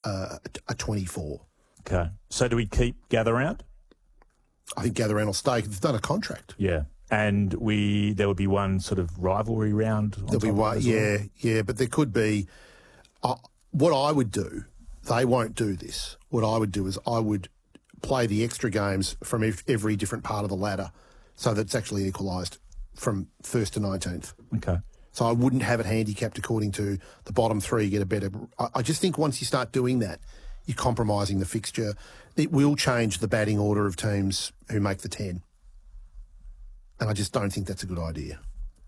a 24. Okay. So do we keep Gather Round? I think Gather Round will stay. They've done a contract. Yeah. And there would be one sort of rivalry round. There'll be one, yeah. But there could be. What I would do, they won't do this. What I would do is I would play the extra games from every different part of the ladder, so that it's actually equalised from 1st to 19th. Okay. So I wouldn't have it handicapped according to the bottom three get a better. I just think once you start doing that, you're compromising the fixture. It will change the batting order of teams who make the 10. And I just don't think that's a good idea.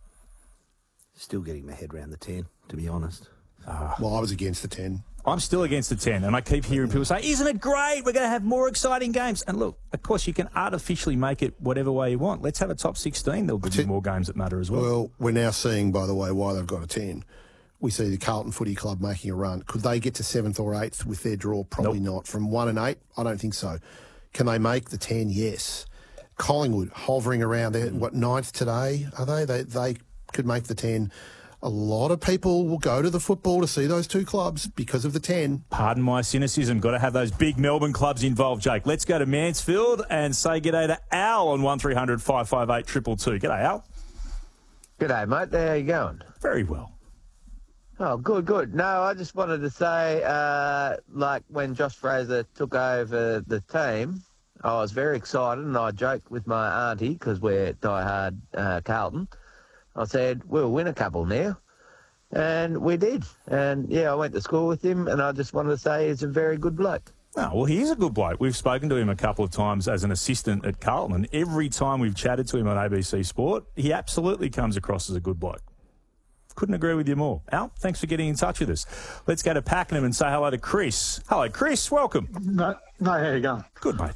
Still getting my head around the 10, to be honest. Well, I was against the 10. I'm still against the 10, and I keep hearing people say, isn't it great? We're going to have more exciting games. And look, of course, you can artificially make it whatever way you want. Let's have a top 16. There'll be more games that matter as well. Well, we're now seeing, by the way, why they've got a 10. We see the Carlton Footy Club making a run. Could they get to 7th or 8th with their draw? Probably not. From 1 and 8, I don't think so. Can they make the 10? Yes. Collingwood hovering around there, 9th today, are they? They could make the 10. A lot of people will go to the football to see those two clubs because of the 10. Pardon my cynicism. Got to have those big Melbourne clubs involved, Jake. Let's go to Mansfield and say g'day to Al on 1300 558 222. G'day, Al. G'day, mate. How you going? Very well. Oh, good. No, I just wanted to say, like when Josh Fraser took over the team, I was very excited, and I joked with my auntie, because we're diehard Carlton. I said, we'll win a couple now. And we did. And, I went to school with him, and I just wanted to say he's a very good bloke. Oh, well, he is a good bloke. We've spoken to him a couple of times as an assistant at Carlton, and every time we've chatted to him on ABC Sport, he absolutely comes across as a good bloke. Couldn't agree with you more. Al, thanks for getting in touch with us. Let's go to Pakenham and say hello to Chris. Hello, Chris. Welcome. No, how you going? Good, mate.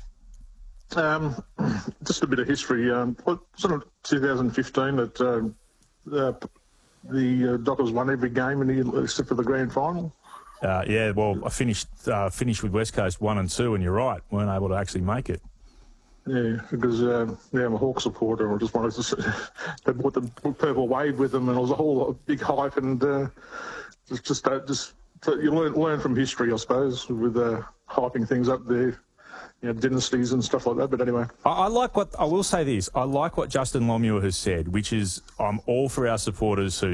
Just a bit of history. Wasn't it 2015 that the Dockers won every game except for the grand final? I finished with West Coast 1 and 2, and you're right, weren't able to actually make it. Yeah, because I'm a Hawk supporter. I just wanted to see, they brought the purple wave with them, and it was a whole big hype. And you learn from history, I suppose, with hyping things up there. Dynasties and stuff like that. But anyway, I like what Justin Longmuir has said, which is I'm all for our supporters who